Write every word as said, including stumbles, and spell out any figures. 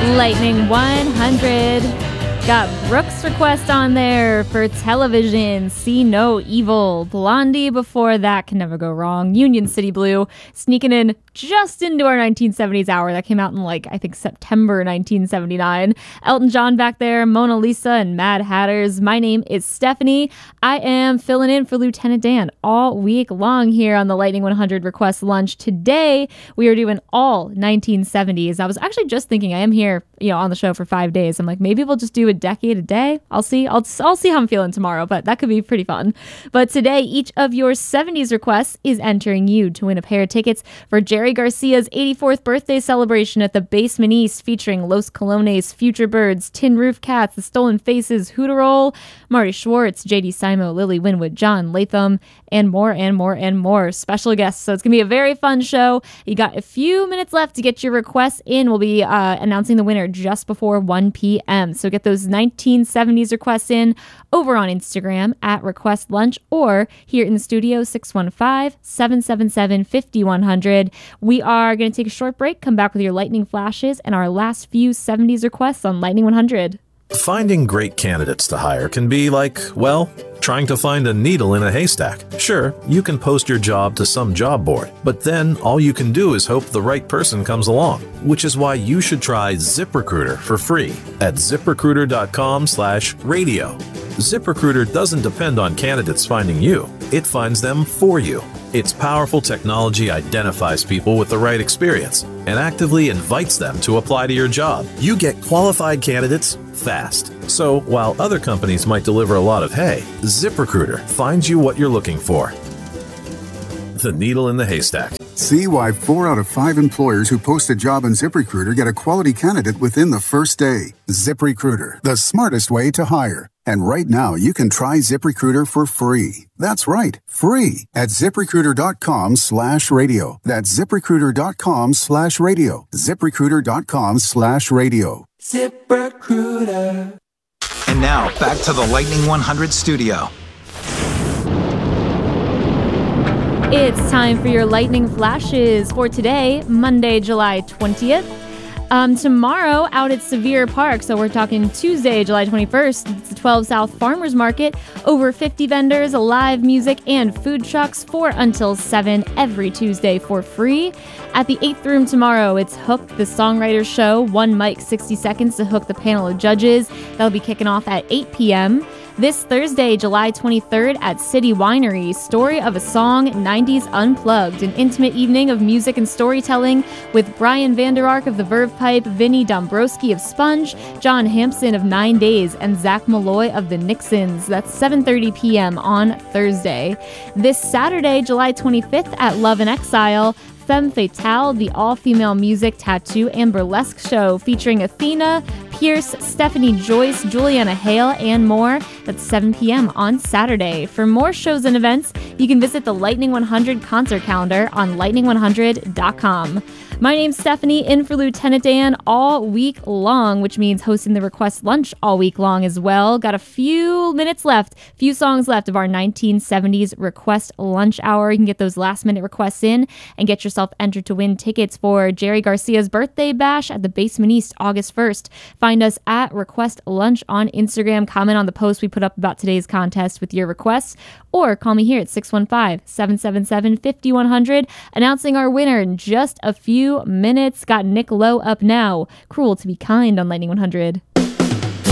Lightning one hundred. Got Brooks' request on there for Television, See No Evil. Blondie before that, can never go wrong. Union City Blue, sneaking in just into our nineteen seventies hour. That came out in, like, I think September nineteen seventy-nine. Elton John back there, Mona Lisa and Mad Hatters. My name is Stephanie. I am filling in for Lieutenant Dan all week long here on the Lightning one hundred Request Lunch. Today, we are doing all nineteen seventies. I was actually just thinking, I am here, you know, on the show for five days. I'm like, maybe we'll just do a decade a day. I'll see. I'll, I'll see how I'm feeling tomorrow, but that could be pretty fun. But today, each of your seventies requests is entering you to win a pair of tickets for Jerry Garcia's eighty-fourth birthday celebration at the Basement East, featuring Los Colones, Future Birds, Tin Roof Cats, The Stolen Faces, Hooterole, Marty Schwartz, J D Simo, Lily Winwood, John Latham, and more and more and more special guests. So it's going to be a very fun show. You got a few minutes left to get your requests in. We'll be uh, announcing the winner just before one p.m. So get those nineteen seventies requests in over on Instagram at Request Lunch, or here in the studio, six one five, seven seven seven, five one zero zero. We are going to take a short break, come back with your lightning flashes and our last few seventies requests on Lightning one hundred. Finding great candidates to hire can be like, well, trying to find a needle in a haystack. Sure, you can post your job to some job board, but then all you can do is hope the right person comes along, which is why you should try ZipRecruiter for free at ZipRecruiter.com slash radio. ZipRecruiter doesn't depend on candidates finding you. It finds them for you. Its powerful technology identifies people with the right experience and actively invites them to apply to your job. You get qualified candidates fast. So while other companies might deliver a lot of hay, ZipRecruiter finds you what you're looking for. The needle in the haystack. See why four out of five employers who post a job on ZipRecruiter get a quality candidate within the first day. ZipRecruiter, the smartest way to hire. And right now, you can try ZipRecruiter for free. That's right, free at ZipRecruiter.com slash radio. That's ZipRecruiter.com slash radio. ZipRecruiter.com slash radio. ZipRecruiter. And now, back to the Lightning one hundred studio. It's time for your lightning flashes for today, Monday, July twentieth. Um, tomorrow out at Sevier Park, so we're talking Tuesday, July twenty-first, it's the twelve South Farmers Market. Over fifty vendors, live music, and food trucks, four until seven every Tuesday for free. At the eighth Room tomorrow, it's Hook, the Songwriters Show, one mic, sixty seconds to hook the panel of judges. That'll be kicking off at eight p.m. This Thursday, July twenty-third, at City Winery, Story of a Song, nineties Unplugged, an intimate evening of music and storytelling with Brian Vander Ark of the Verve Pipe, Vinny Dombrowski of Sponge, John Hampson of Nine Days, and Zach Malloy of the Nixons. That's seven thirty p.m. on Thursday. This Saturday, July twenty-fifth, at Love and Exile, Femme Fatale, the all-female music, tattoo, and burlesque show featuring Athena, Pierce, Stephanie Joyce, Juliana Hale, and more. That's seven p.m. on Saturday. For more shows and events, you can visit the Lightning one hundred concert calendar on lightning one hundred dot com. My name's Stephanie, in for Lieutenant Dan all week long, which means hosting the Request Lunch all week long as well. Got a few minutes left, few songs left of our nineteen seventies Request Lunch Hour. You can get those last minute requests in and get yourself entered to win tickets for Jerry Garcia's birthday bash at the Basement East August first. Find us at Request Lunch on Instagram. Comment on the post we put up about today's contest with your requests, or call me here at six one five, seven seven seven, five one zero zero, announcing our winner in just a few minutes. Got Nick Lowe up now. Cruel to Be Kind on Lightning one hundred.